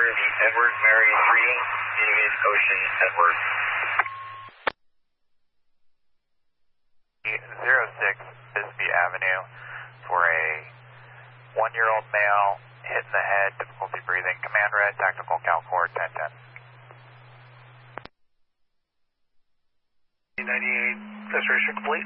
the Edward Mary 3, David Ocean Edward. 06 Bisbee Avenue for a 1-year-old male hit in the head, difficulty breathing. Command red, tactical CalCore 1010. 98, restoration complete.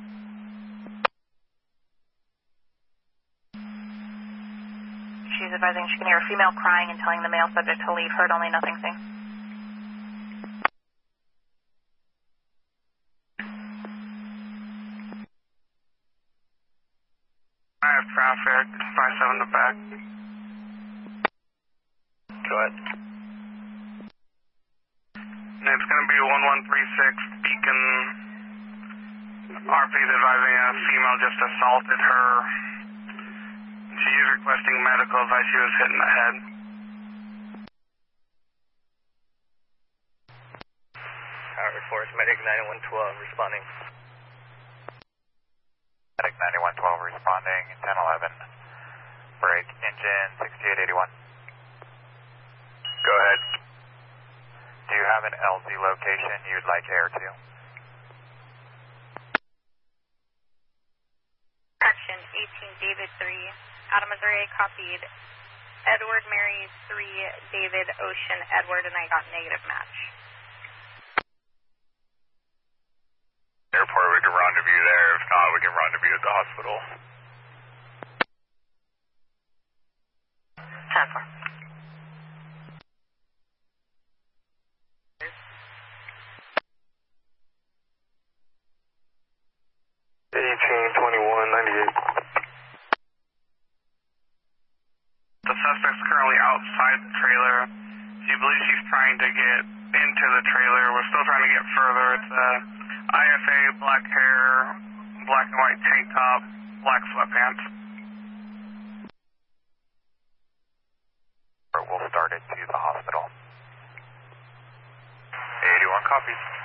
She's advising she can hear a female crying and telling the male subject to leave. Heard only, nothing seen. I have traffic, 57 to back. Go ahead. It's going to be 1136 Beacon. RP is advising a female just assaulted her. She is requesting medical advice. She was hit in the head. Alright, Force Medic 9112 responding. Medic 9112 responding, 1011. Break engine 6881. Go ahead. Do you have an LZ location you'd like air to? Action 18 David 3. Out of Missouri, copied. Edward Mary 3, David Ocean Edward, and I got negative match. Airport, we can rendezvous there. If not, we can rendezvous at the hospital. 10-4. 182198. The suspect's currently outside the trailer. She believes she's trying to get into the trailer. We're still trying to get further. It's IFA, black hair, black and white tank top, black sweatpants. We'll start it to the hospital. 81 copies.